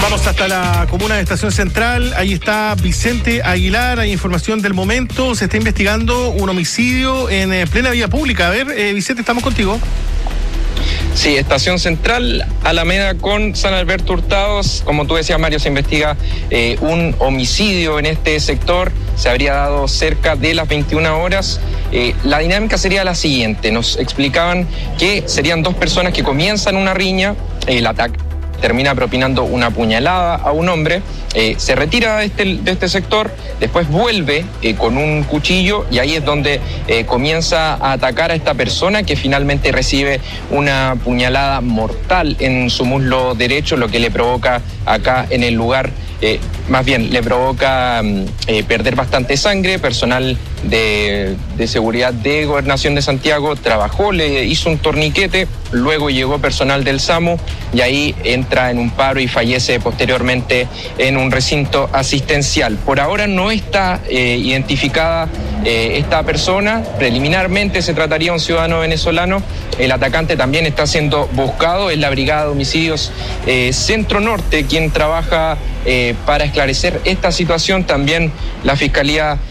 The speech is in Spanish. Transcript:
Vamos hasta la comuna de Estación Central. Ahí está Vicente Aguilar. Hay información del momento. Se está investigando un homicidio en plena vía pública. A ver, Vicente, estamos contigo. Sí, Estación Central, Alameda con San Alberto Hurtados. Como tú decías, Mario, se investiga un homicidio en este sector. Se habría dado cerca de las 21 horas. La dinámica sería la siguiente. Nos explicaban que serían dos personas que comienzan una riña. El ataque termina propinando una puñalada a un hombre, se retira de este sector, después vuelve con un cuchillo y ahí es donde comienza a atacar a esta persona que finalmente recibe una puñalada mortal en su muslo derecho, lo que le provoca acá en el lugar, más bien le provoca perder bastante sangre. Personal de seguridad de Gobernación de Santiago trabajó, le hizo un torniquete, luego llegó personal del SAMU y ahí entra en un paro y fallece posteriormente en un recinto asistencial. Por ahora no está identificada esta persona. Preliminarmente se trataría de un ciudadano venezolano. El atacante también está siendo buscado. Es la Brigada de Homicidios Centro Norte quien trabaja para esclarecer esta situación. También la Fiscalía